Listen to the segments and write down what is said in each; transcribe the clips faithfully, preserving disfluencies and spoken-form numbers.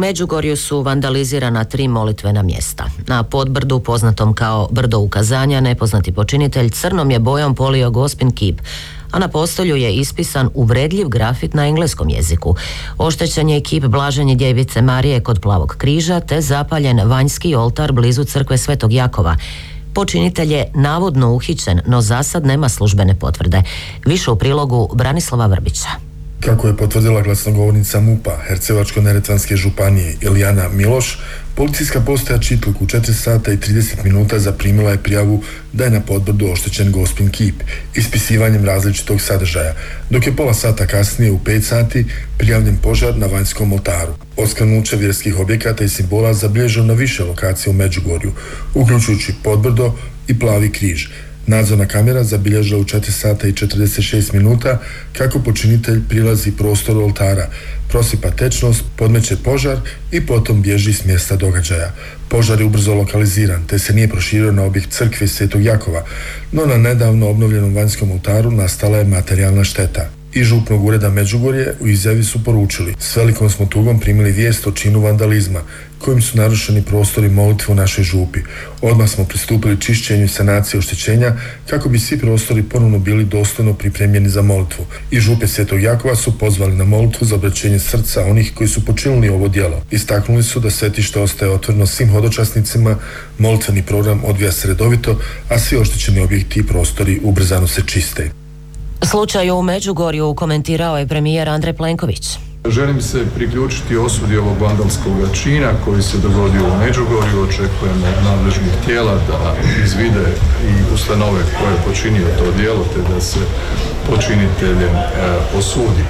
Međugorju su vandalizirana tri molitvena mjesta. Na Podbrdu, poznatom kao Brdo ukazanja, nepoznati počinitelj crnom je bojom polio Gospin kip, a na postolju je ispisan uvredljiv grafit na engleskom jeziku. Oštećen je kip Blaženje djevice Marije kod Plavog križa, te zapaljen vanjski oltar blizu crkve Svetog Jakova. Počinitelj je navodno uhićen, no zasad nema službene potvrde. Više u prilogu Branislava Vrbića. Kako je potvrdila glasnogovornica MUP-a Hercevačko-neretvanske županije Ilijana Miloš, policijska postaja Čitluk u četiri sata i trideset minuta zaprimila je prijavu da je na Podbrdu oštećen Gospin kip ispisivanjem različitog sadržaja, dok je pola sata kasnije u pet sati prijavljen požar na vanjskom oltaru. Oskvrnuće vjerskih objekata i simbola zabilježeno na više lokacija u Međugorju, uključujući Podbrdo i Plavi križ. Nadzorna kamera zabilježila u četiri sata i četrdeset šest minuta kako počinitelj prilazi prostoru oltara, prosipa tečnost, podmeće požar i potom bježi s mjesta događaja. Požar je ubrzo lokaliziran, te se nije proširio na objekt crkve Svetog Jakova, no na nedavno obnovljenom vanjskom oltaru nastala je materijalna šteta. Iz župnog ureda Međugorje u izjavi su poručili: s velikom smo tugom primili vijest o činu vandalizma, kojim su narušeni prostori molitve u našoj župi. Odmah smo pristupili čišćenju i sanaciji oštećenja kako bi svi prostori ponovno bili dostojno pripremljeni za molitvu. Iz župe Svetog Jakova su pozvali na molitvu za obraćenje srca onih koji su počinili ovo djelo. Istaknuli su da svetište ostaje otvoreno svim hodočasnicima, molitveni program odvija se redovito, a svi oštećeni objekti i prostori ubrzano se čiste. Slučaj u Međugorju komentirao je premijer Andrej Plenković. Želim se priključiti osudi ovog vandalskog čina koji se dogodio u Međugorju. Očekujemo od nadležnih tijela da izvide i ustanove koje je počinio to djelo, te da se počinitelje e, osudi.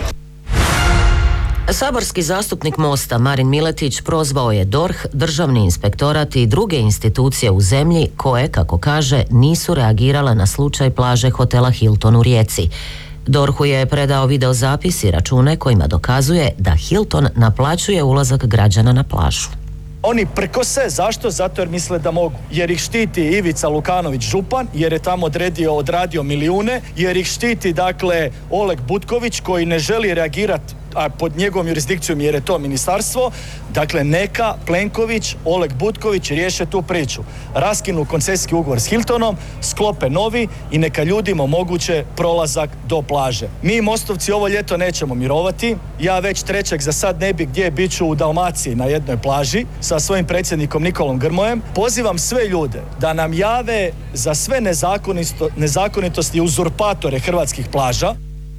Saborski zastupnik Mosta Marin Miletić prozvao je D O R H, Državni inspektorat i druge institucije u zemlji koje, kako kaže, nisu reagirale na slučaj plaže hotela Hilton u Rijeci. D O R H-u je predao videozapis i račune kojima dokazuje da Hilton naplaćuje ulazak građana na plažu. Oni prkose, zašto? Zato jer misle da mogu. Jer ih štiti Ivica Lukanović župan, jer je tamo odredio, odradio milijune, jer ih štiti dakle Oleg Butković koji ne želi reagirati, a pod njegovom jurisdikcijom jer je to ministarstvo. Dakle, neka Plenković, Oleg Butković riješe tu priču. Raskinu koncesijski ugovor s Hiltonom, sklope novi i neka ljudima omoguće prolazak do plaže. Mi Mostovci ovo ljeto nećemo mirovati. Ja već trećeg za sad ne bi gdje, bit ću u Dalmaciji na jednoj plaži sa svojim predsjednikom Nikolom Grmojem. Pozivam sve ljude da nam jave za sve nezakonitosti i uzurpatore hrvatskih plaža.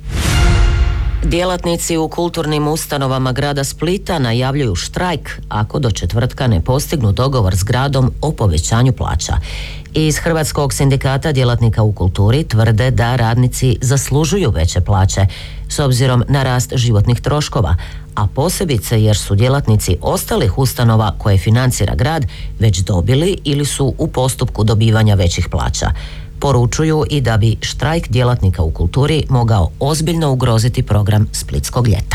Djelatnici u kulturnim ustanovama grada Splita najavljuju štrajk ako do četvrtka ne postignu dogovor s gradom o povećanju plaća. Iz Hrvatskog sindikata djelatnika u kulturi tvrde da radnici zaslužuju veće plaće s obzirom na rast životnih troškova, a posebice jer su djelatnici ostalih ustanova koje financira grad već dobili ili su u postupku dobivanja većih plaća. Poručuju i da bi štrajk djelatnika u kulturi mogao ozbiljno ugroziti program Splitskog ljeta.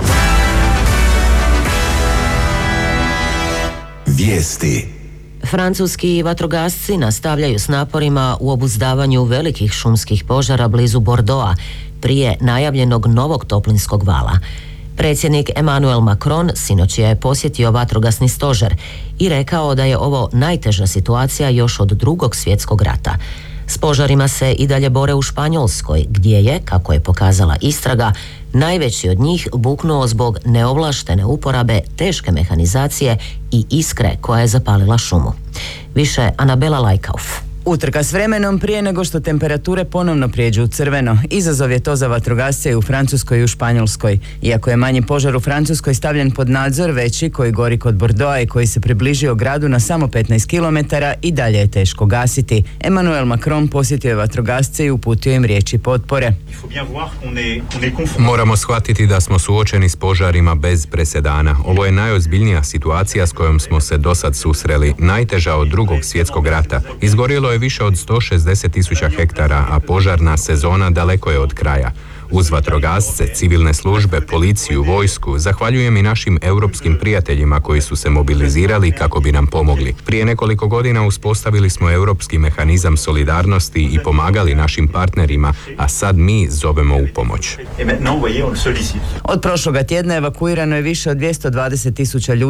Vijesti. Francuski vatrogasci nastavljaju s naporima u obuzdavanju velikih šumskih požara blizu Bordeauxa prije najavljenog novog toplinskog vala. Predsjednik Emmanuel Macron sinoć je posjetio vatrogasni stožer i rekao da je ovo najteža situacija još od Drugog svjetskog rata. S požarima se i dalje bore u Španjolskoj, gdje je, kako je pokazala istraga, najveći od njih buknuo zbog neovlaštene uporabe teške mehanizacije i iskre koja je zapalila šumu. Više Anabela Lajkauf. Utrka s vremenom prije nego što temperature ponovno prijeđu u crveno. Izazov je to za vatrogasce i u Francuskoj i u Španjolskoj. Iako je manji požar u Francuskoj stavljen pod nadzor, veći koji gori kod Bordeauxa i koji se približio gradu na samo petnaest kilometara i dalje je teško gasiti. Emmanuel Macron posjetio je vatrogasce i uputio im riječi potpore. Moramo shvatiti da smo suočeni s požarima bez presedana. Ovo je najozbiljnija situacija s kojom smo se dosad susreli, najteža od Drugog svjetskog rata. Izgorjelo je više od sto šezdeset tisuća hektara, a požarna sezona daleko je od kraja. Uz vatrogasce, civilne službe, policiju, vojsku, zahvaljujem i našim europskim prijateljima koji su se mobilizirali kako bi nam pomogli. Prije nekoliko godina uspostavili smo europski mehanizam solidarnosti i pomagali našim partnerima, a sad mi zovemo u pomoć. Od prošloga tjedna evakuirano je više od dvjesto dvadeset tisuća ljudi